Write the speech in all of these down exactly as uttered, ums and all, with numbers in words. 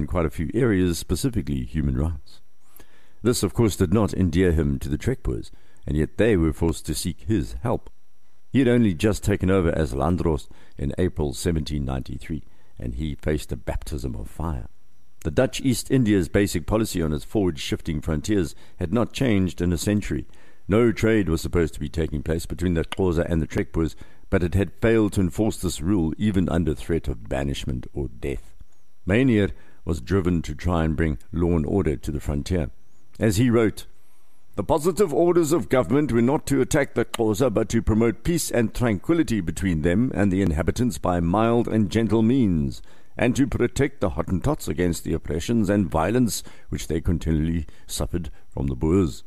quite a few areas, specifically human rights. This, of course, did not endear him to the Trek Boers, and yet they were forced to seek his help. He had only just taken over as Landdrost in April seventeen ninety-three, and he faced a baptism of fire. The Dutch East India's basic policy on its forward-shifting frontiers had not changed in a century. No trade was supposed to be taking place between the Xhosa and the Trek Boers, but it had failed to enforce this rule even under threat of banishment or death. Meunier was driven to try and bring law and order to the frontier. As he wrote, "The positive orders of government were not to attack the Xhosa, but to promote peace and tranquility between them and the inhabitants by mild and gentle means, and to protect the Hottentots against the oppressions and violence which they continually suffered from the Boers."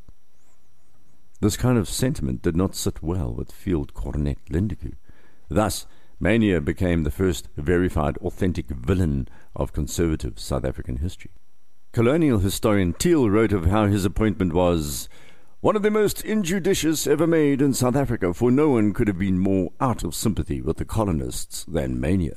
This kind of sentiment did not sit well with Field Cornet Lindeque. Thus, Meunier became the first verified authentic villain of conservative South African history. Colonial historian Thiel wrote of how his appointment was one of the most injudicious ever made in South Africa, for no one could have been more out of sympathy with the colonists than Meunier.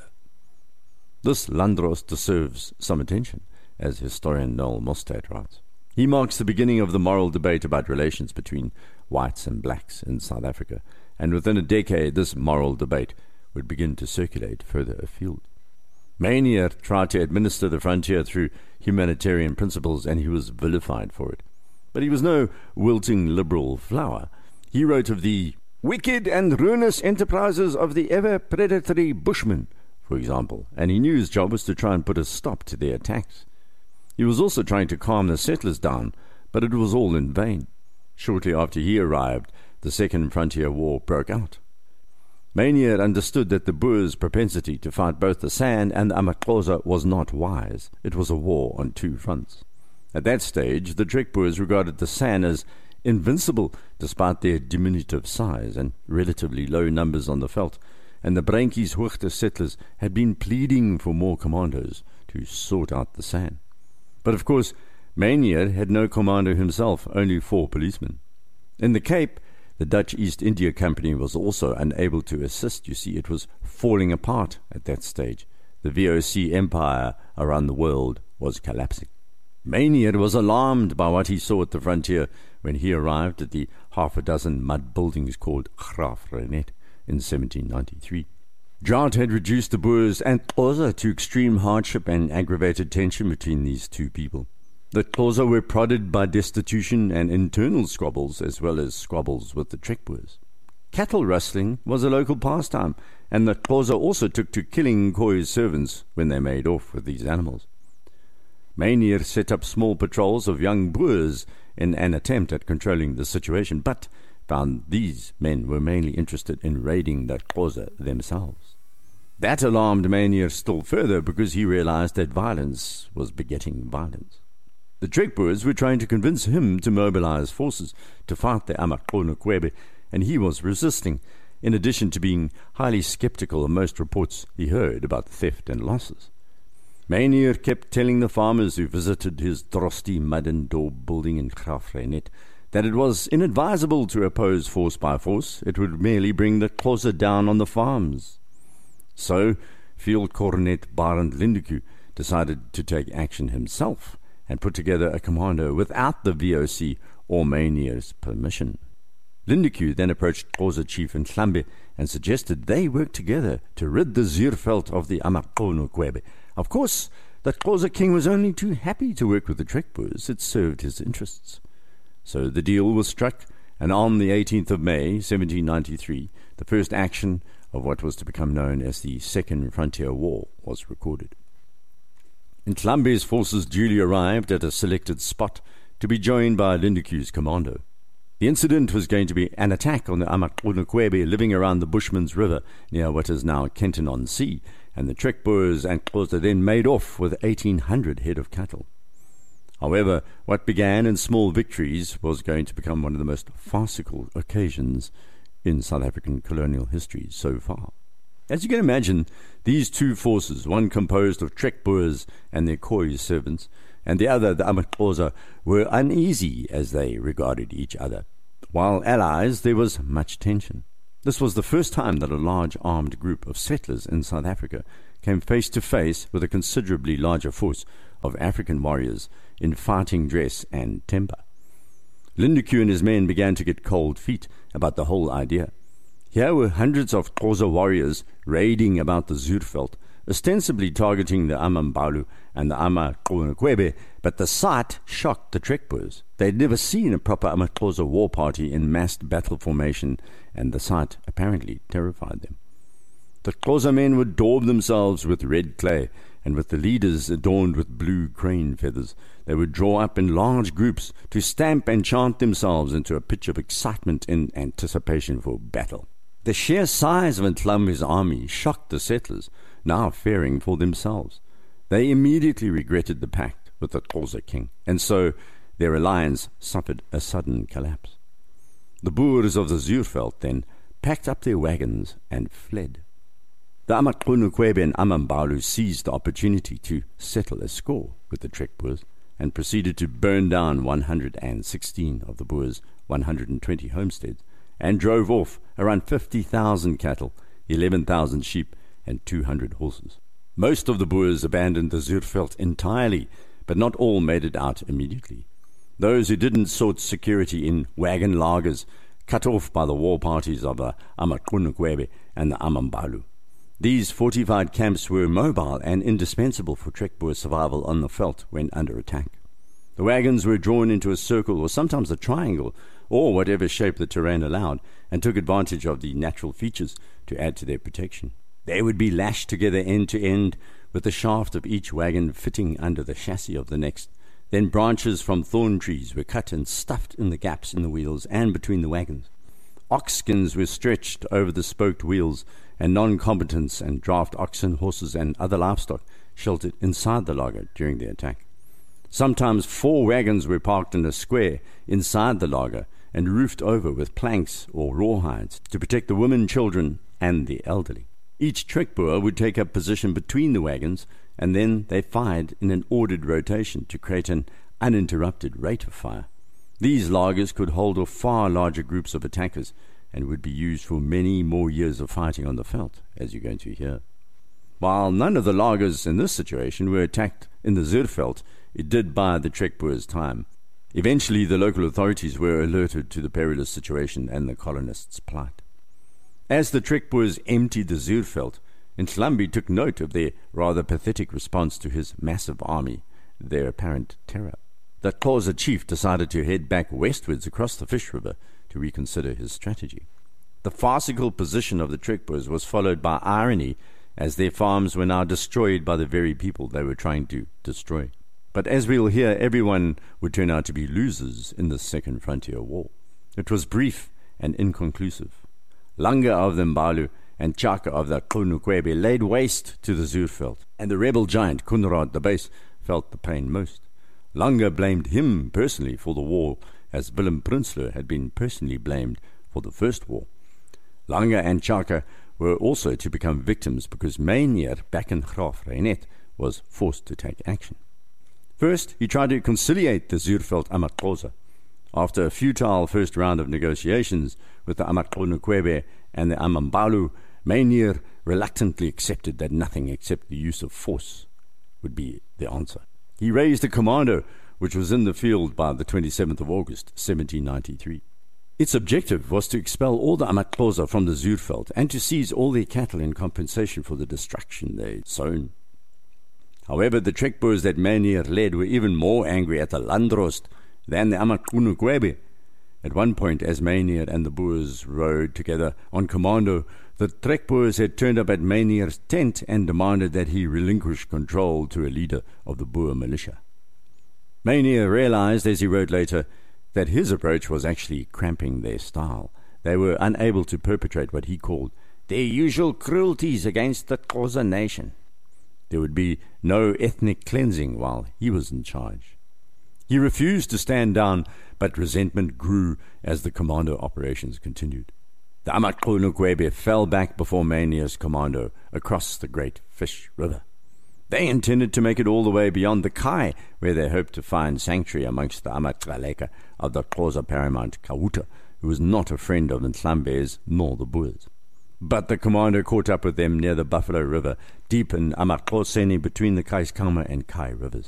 This Landdrost deserves some attention, as historian Noel Mostad writes. He marks the beginning of the moral debate about relations between whites and blacks in South Africa, and within a decade this moral debate would begin to circulate further afield. Meunier tried to administer the frontier through humanitarian principles, and he was vilified for it. But he was no wilting liberal flower. He wrote of the wicked and ruinous enterprises of the ever-predatory Bushmen, for example, and he knew his job was to try and put a stop to their attacks. He was also trying to calm the settlers down, but it was all in vain. Shortly after he arrived, the Second Frontier War broke out. Meunier understood that the Boers' propensity to fight both the San and the amaXhosa was not wise. It was a war on two fronts. At that stage, the Trek Boers regarded the San as invincible despite their diminutive size and relatively low numbers on the veld, and the Breintjies Hoogte settlers had been pleading for more commandos to sort out the San. But of course, Meunier had no commando himself, only four policemen. In the Cape, the Dutch East India Company was also unable to assist. You see, it was falling apart at that stage. The V O C empire around the world was collapsing. Meunier was alarmed by what he saw at the frontier when he arrived at the half a dozen mud buildings called Graaf Reinet in seventeen ninety-three. Drought had reduced the Boers and Xhosa to extreme hardship and aggravated tension between these two people. The Xhosa were prodded by destitution and internal squabbles, as well as squabbles with the Trek Boers. Cattle rustling was a local pastime, and the Xhosa also took to killing Khoi's servants when they made off with these animals. Meunier set up small patrols of young Boers in an attempt at controlling the situation, but found these men were mainly interested in raiding the Xhosa themselves. That alarmed Meunier still further, because he realized that violence was begetting violence. The Trek Boers were trying to convince him to mobilize forces to fight the amaXhosa, and he was resisting, in addition to being highly skeptical of most reports he heard about theft and losses. Meunier kept telling the farmers who visited his Drosti mud and door building in Graaf Reinet that it was inadvisable to oppose force by force. It would merely bring the Xhosa down on the farms. So, Field Cornet Barend Lindeque decided to take action himself and put together a commando without the V O C or Meunier's permission. Lindeque then approached Xhosa chief Nhlambe and suggested they work together to rid the Zuurveld of the amaXhosa. Of course, the Xhosa king was only too happy to work with the Trek Boers. It served his interests. So the deal was struck, and on the eighteenth of May, seventeen ninety-three, the first action of what was to become known as the Second Frontier War was recorded. Nhlambe's forces duly arrived at a selected spot to be joined by Lindeque's commando. The incident was going to be an attack on the amaXhosa living around the Bushman's River near what is now Kenton-on-Sea, and the Trek Boers and Xhosa then made off with eighteen hundred head of cattle. However, what began in small victories was going to become one of the most farcical occasions in South African colonial history so far. As you can imagine, these two forces, one composed of Trek Boers and their Khoi servants, and the other, the amaXhosa, were uneasy as they regarded each other. While allies, there was much tension. This was the first time that a large armed group of settlers in South Africa came face to face with a considerably larger force of African warriors in fighting dress and temper. Lindeque and his men began to get cold feet about the whole idea. Here were hundreds of Xhosa warriors raiding about the Zuurveld, ostensibly targeting the Amambalu and the AmaXhosa, but the sight shocked the Trekboers. They'd never seen a proper AmaXhosa war party in massed battle formation, and the sight apparently terrified them. The Xhosa men would daub themselves with red clay, and with the leaders adorned with blue crane feathers, they would draw up in large groups to stamp and chant themselves into a pitch of excitement in anticipation for battle. The sheer size of Ntlambi's army shocked the settlers, now fearing for themselves. They immediately regretted the pact with the Xhosa king, and so their alliance suffered a sudden collapse. The Boers of the Zuurveld then packed up their wagons and fled. The AmaXhosa and Amambalu seized the opportunity to settle a score with the Trek Boers and proceeded to burn down one hundred sixteen of the Boers' one hundred twenty homesteads and drove off around fifty thousand cattle, eleven thousand sheep, and two hundred horses. Most of the Boers abandoned the Zuurveld entirely, but not all made it out immediately. Those who didn't sought security in wagon lagers, cut off by the war parties of the AmaXhosa and the Amambalu. These fortified camps were mobile and indispensable for Trek Boer survival on the veld when under attack. The wagons were drawn into a circle or sometimes a triangle, or whatever shape the terrain allowed, and took advantage of the natural features to add to their protection. They would be lashed together end to end, with the shaft of each wagon fitting under the chassis of the next. Then branches from thorn trees were cut and stuffed in the gaps in the wheels and between the wagons. Ox skins were stretched over the spoked wheels, and non-combatants and draft oxen, horses, and other livestock sheltered inside the laager during the attack. Sometimes four wagons were parked in a square inside the laager and roofed over with planks or rawhides to protect the women, children, and the elderly. Each Trek Boer would take up position between the wagons, and then they fired in an ordered rotation to create an uninterrupted rate of fire. These laagers could hold off far larger groups of attackers and would be used for many more years of fighting on the veld, as you're going to hear. While none of the laagers in this situation were attacked in the Zuurveld, it did buy the Trek Boers time. Eventually, the local authorities were alerted to the perilous situation and the colonists' plight. As the Trek Boers emptied the Zuurveld, Ntlambi took note of their rather pathetic response to his massive army, their apparent terror. The Xhosa chief decided to head back westwards across the Fish River to reconsider his strategy. The farcical position of the Trek Boers was followed by irony, as their farms were now destroyed by the very people they were trying to destroy. But as we'll hear, everyone would turn out to be losers in the Second Frontier War. It was brief and inconclusive. Langa of the Mbalu and Chaka of the Xhosa laid waste to the Zuurveld, and the rebel giant Coenraad the Base felt the pain most. Langa blamed him personally for the war, as Willem Prinsloo had been personally blamed for the First War. Langa and Chaka were also to become victims because Mynheer Bakkengraaf Reinet was forced to take action. First, he tried to conciliate the Zuurveld AmaXhosa. After a futile first round of negotiations with the AmaXhosa and the Amambalu, Mynheer reluctantly accepted that nothing except the use of force would be the answer. He raised a commando which was in the field by the twenty-seventh of August, seventeen ninety-three. Its objective was to expel all the AmaXhosa from the Zuurveld and to seize all their cattle in compensation for the destruction they'd sown. However, the Trek Boers that Mynheer led were even more angry at the Landdrost than the AmaXhosa. At one point, as Mynheer and the Boers rode together on commando, the Trek Boers had turned up at Mynheer's tent and demanded that he relinquish control to a leader of the Boer militia. Mynheer realized, as he wrote later, that his approach was actually cramping their style. They were unable to perpetrate what he called their usual cruelties against the Xhosa nation. There would be no ethnic cleansing while he was in charge. He refused to stand down, but resentment grew as the commando operations continued. The AmaXhosa fell back before Mynheer's commando across the Great Fish River. They intended to make it all the way beyond the Khai, where they hoped to find sanctuary amongst the AmaXhosa of the Xhosa paramount Kauta, who was not a friend of Ntlambi's nor the Boers. But the commando caught up with them near the Buffalo River, deep in AmaXhosa between the Keiskamma and Khai rivers.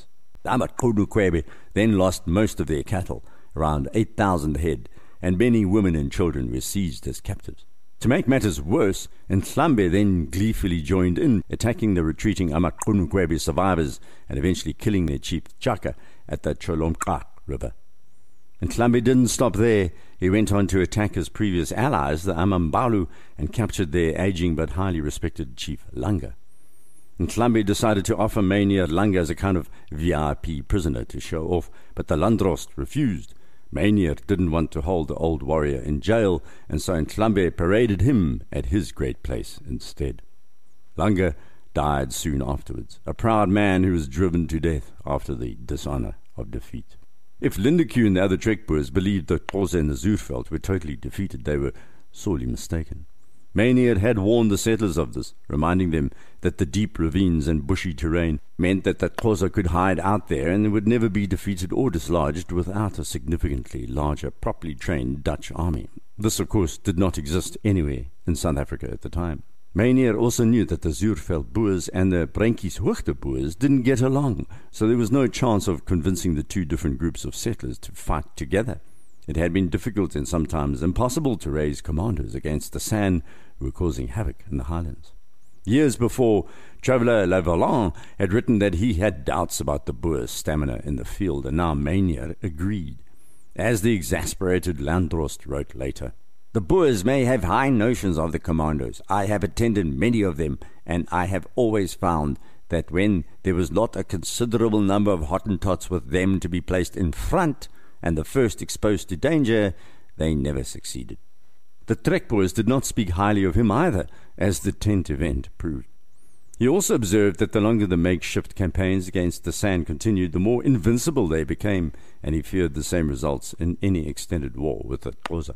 The Amaqhunukhwebe then lost most of their cattle, around eight thousand head, and many women and children were seized as captives. To make matters worse, Nhlambe then gleefully joined in, attacking the retreating Amaqhunukhwebe survivors and eventually killing their chief Chaka at the Cholomqa River. Nhlambe didn't stop there. He went on to attack his previous allies, the Amambalu, and captured their aging but highly respected chief Langa. Nhlambe decided to offer Mynheer Langa as a kind of V I P prisoner to show off, but the Landdrost refused. Mynheer didn't want to hold the old warrior in jail, and so Nhlambe paraded him at his great place instead. Langa died soon afterwards, a proud man who was driven to death after the dishonor of defeat. If Lindeque and the other Trekboers believed that Xhosa and the Zuurveld were totally defeated, they were sorely mistaken. Mynheer had warned the settlers of this, reminding them that the deep ravines and bushy terrain meant that the Xhosa could hide out there and would never be defeated or dislodged without a significantly larger, properly trained Dutch army. This, of course, did not exist anywhere in South Africa at the time. Mynheer also knew that the Zuurveld Boers and the Breintjieshoogte Boers didn't get along, so there was no chance of convincing the two different groups of settlers to fight together. It had been difficult and sometimes impossible to raise commandos against the San, who were causing havoc in the highlands. Years before, traveller Lavalin had written that he had doubts about the Boers' stamina in the field, and now Mynheer agreed. As the exasperated Landdrost wrote later, "The Boers may have high notions of the commandos. I have attended many of them, and I have always found that when there was not a considerable number of Hottentots with them to be placed in front, and the first exposed to danger, they never succeeded." The Trekboers did not speak highly of him either, as the tent event proved. He also observed that the longer the makeshift campaigns against the San continued, the more invincible they became, and he feared the same results in any extended war with the Xhosa.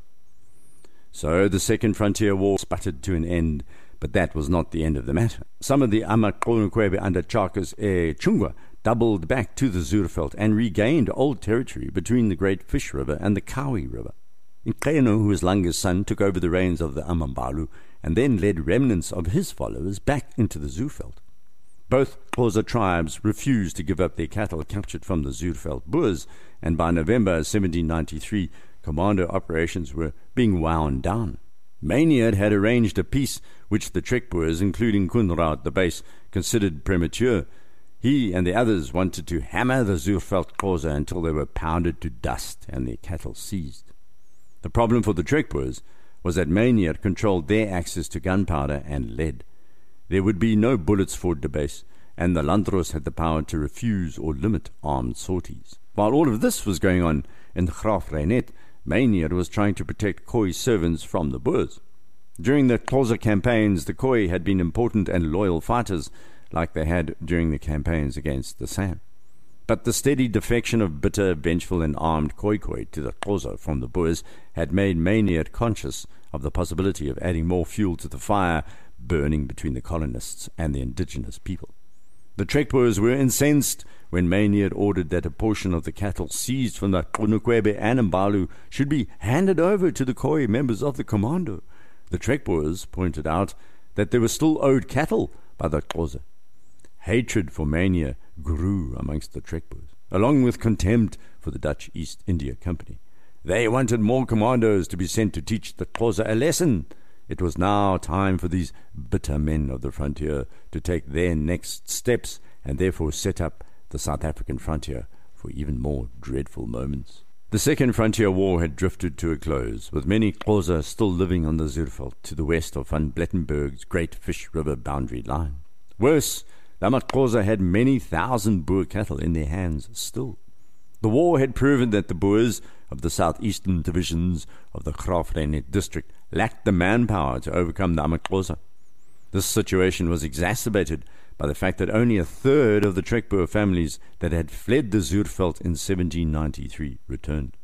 So the Second Frontier War sputtered to an end, but that was not the end of the matter. Some of the Amaqhunukhwebe under Charkes e Chungwa doubled back to the Zuurveld and regained old territory between the Great Fish River and the Kawi River. Nkeno, who was Langa's son, took over the reins of the Amambalu and then led remnants of his followers back into the Zuurveld. Both Xhosa tribes refused to give up their cattle captured from the Zuurveld Boers, and by November seventeen ninety-three, commando operations were being wound down. Mynheer had arranged a peace which the Trekboers, including Koenraad the Base, considered premature. He and the others wanted to hammer the Zuurveld Xhosa until they were pounded to dust and their cattle seized. The problem for the Trekboers was that Mynheer controlled their access to gunpowder and lead. There would be no bullets for De Base, and the Landdrost had the power to refuse or limit armed sorties. While all of this was going on in Graafreinet, Mynheer was trying to protect Khoi servants from the Boers. During the Xhosa campaigns, the Khoi had been important and loyal fighters, like they had during the campaigns against the San. But the steady defection of bitter, vengeful, and armed Khoi-Khoi to the Xhosa from the Boers had made Mynheer conscious of the possibility of adding more fuel to the fire burning between the colonists and the indigenous people. The Trekboers were incensed when Mynheer ordered that a portion of the cattle seized from the Xunukhwebe and Mbalu should be handed over to the Khoi members of the commando. The Trekboers pointed out that they were still owed cattle by the Xhosa. Hatred for Mynheer grew amongst the Trekboers, along with contempt for the Dutch East India Company. They wanted more commandos to be sent to teach the Xhosa a lesson. It was now time for these bitter men of the frontier to take their next steps and therefore set up the South African frontier for even more dreadful moments. The Second Frontier War had drifted to a close, with many Xhosa still living on the Zuurveld to the west of Van Blettenberg's Great Fish River boundary line. Worse, the Xhosa had many thousand Boer cattle in their hands still. The war had proven that the Boers of the southeastern divisions of the Graafreinet district lacked the manpower to overcome the Xhosa. This situation was exacerbated by the fact that only a third of the Trekboer families that had fled the Zuurveld in seventeen ninety-three returned.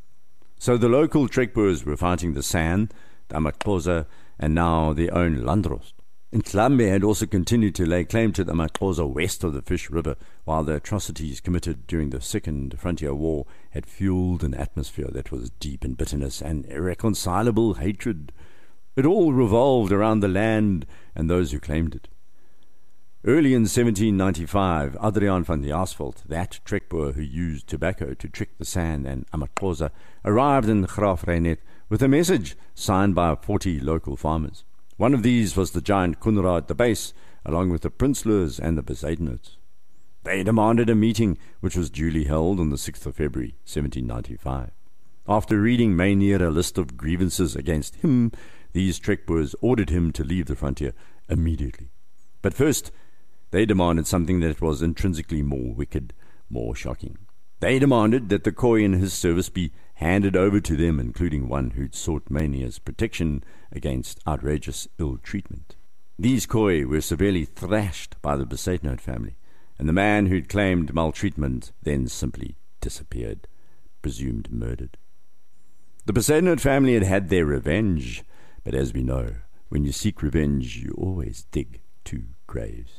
So the local Trekboers were fighting the San, the Xhosa, and now their own Landdrost. Nhlambe had also continued to lay claim to the Xhosa west of the Fish River, while the atrocities committed during the Second Frontier War had fueled an atmosphere that was deep in bitterness and irreconcilable hatred. It all revolved around the land and those who claimed it. Early in seventeen ninety-five, Adriaan van Jaarsveld, that trekboer who used tobacco to trick the San and Amaxhosa, arrived in Graafreinet with a message signed by forty local farmers. One of these was the giant Conrad de Buys, along with the Prinsloo's and the Bezuidenots. They demanded a meeting, which was duly held on the sixth of February, seventeen ninety-five. After reading Meunier a list of grievances against him, these trekboers ordered him to leave the frontier immediately. But first, they demanded something that was intrinsically more wicked, more shocking. They demanded that the Khoi in his service be handed over to them, including one who'd sought Meunier's protection against outrageous ill treatment. These Khoi were severely thrashed by the Bezuidenhout family, and the man who'd claimed maltreatment then simply disappeared, presumed murdered. The Bezuidenhout family had had their revenge, but as we know, when you seek revenge, you always dig two graves.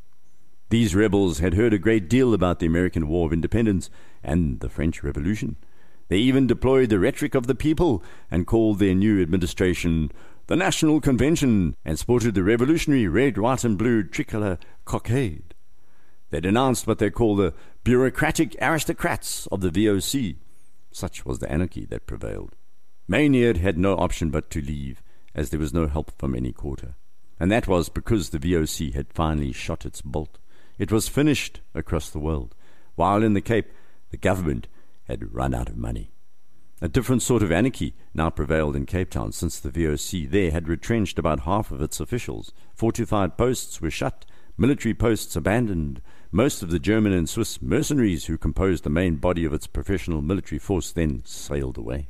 These rebels had heard a great deal about the American War of Independence and the French Revolution. They even deployed the rhetoric of the people and called their new administration the National Convention and sported the revolutionary red, white and blue tricolour cockade. They denounced what they called the bureaucratic aristocrats of the V O C. Such was the anarchy that prevailed. Meunier had no option but to leave, as there was no help from any quarter. And that was because the V O C had finally shot its bolt. It was finished across the world, while in the Cape the government had run out of money. A different sort of anarchy now prevailed in Cape Town, since the V O C there had retrenched about half of its officials. Fortified posts were shut, military posts abandoned. Most of the German and Swiss mercenaries who composed the main body of its professional military force then sailed away.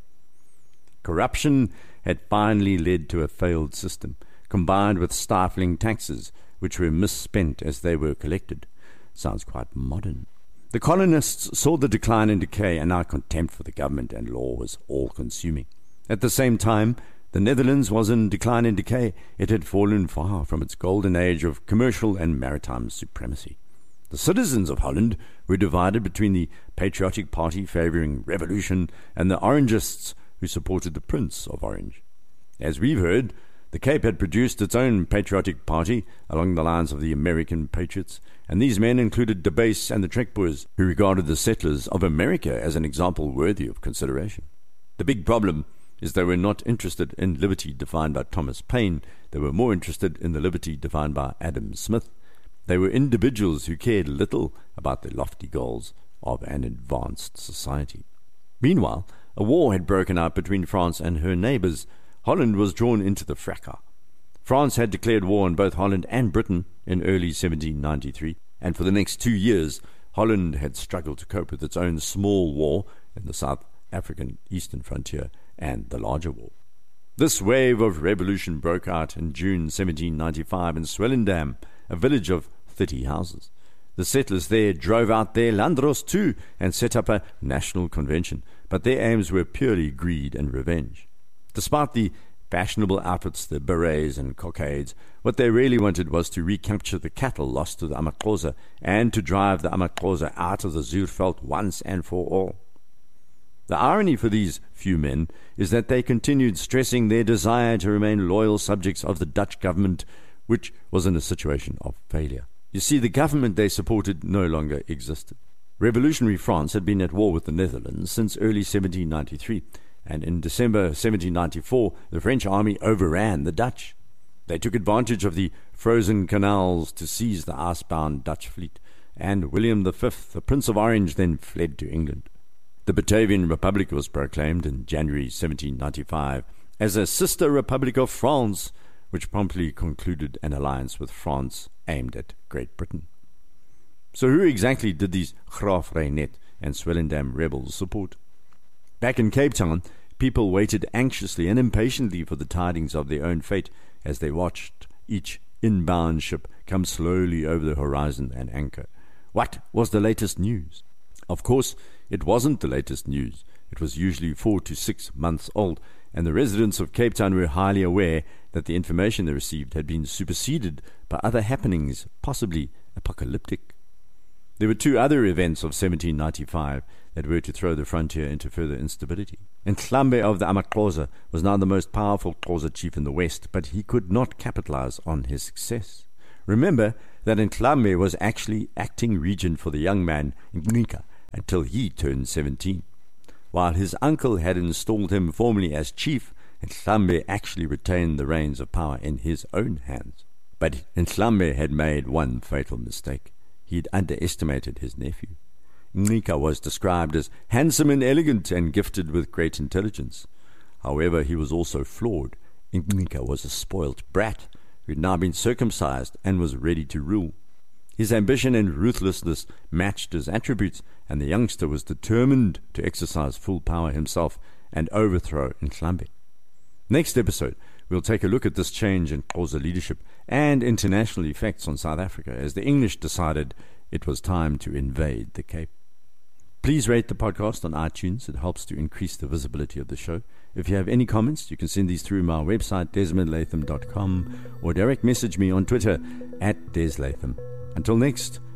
Corruption had finally led to a failed system, combined with stifling taxes, which were misspent as they were collected. Sounds quite modern. The colonists saw the decline and decay, and our contempt for the government and law was all-consuming. At the same time, the Netherlands was in decline and decay. It had fallen far from its golden age of commercial and maritime supremacy. The citizens of Holland were divided between the patriotic party favouring revolution and the Orangists who supported the Prince of Orange. As we've heard, the Cape had produced its own patriotic party along the lines of the American Patriots, and these men included de Buys and the Trekboers, who regarded the settlers of America as an example worthy of consideration. The big problem is they were not interested in liberty defined by Thomas Paine. They were more interested in the liberty defined by Adam Smith. They were individuals who cared little about the lofty goals of an advanced society. Meanwhile, a war had broken out between France and her neighbours. Holland was drawn into the fracas. France had declared war on both Holland and Britain in early seventeen ninety-three, and for the next two years, Holland had struggled to cope with its own small war in the South African eastern frontier and the larger war. This wave of revolution broke out in June seventeen ninety-five in Swellendam, a village of thirty houses. The settlers there drove out their Landros too and set up a national convention, but their aims were purely greed and revenge. Despite the fashionable outfits, the berets and cockades, what they really wanted was to recapture the cattle lost to the Amaxhosa and to drive the Amaxhosa out of the Zuurveld once and for all. The irony for these few men is that they continued stressing their desire to remain loyal subjects of the Dutch government, which was in a situation of failure. You see, the government they supported no longer existed. Revolutionary France had been at war with the Netherlands since early seventeen ninety-three, and in December seventeen ninety-four, the French army overran the Dutch. They took advantage of the frozen canals to seize the icebound Dutch fleet, and William the Fifth, the Prince of Orange, then fled to England. The Batavian Republic was proclaimed in January seventeen ninety-five as a sister republic of France, which promptly concluded an alliance with France aimed at Great Britain. So who exactly did these Graafreinet and Swellendam rebels support? Back in Cape Town, people waited anxiously and impatiently for the tidings of their own fate as they watched each inbound ship come slowly over the horizon and anchor. What was the latest news? Of course, it wasn't the latest news. It was usually four to six months old, and the residents of Cape Town were highly aware that the information they received had been superseded by other happenings, possibly apocalyptic. There were two other events of seventeen ninety-five that were to throw the frontier into further instability. Nhlambe of the Amaxhosa was now the most powerful Xhosa chief in the West, but he could not capitalize on his success. Remember, that Nhlambe was actually acting regent for the young man Ncika until he turned seventeen. While his uncle had installed him formally as chief, Nhlambe actually retained the reins of power in his own hands. But Nhlambe had made one fatal mistake. He'd underestimated his nephew. Ncika was described as handsome and elegant and gifted with great intelligence. However, he was also flawed. Ncika was a spoilt brat who had now been circumcised and was ready to rule. His ambition and ruthlessness matched his attributes, and the youngster was determined to exercise full power himself and overthrow Nhlambe. Next episode, we'll take a look at this change in Xhosa leadership and international effects on South Africa as the English decided it was time to invade the Cape. Please rate the podcast on iTunes. It helps to increase the visibility of the show. If you have any comments, you can send these through my website, desmond latham dot com, or direct message me on Twitter at deslatham. Until next,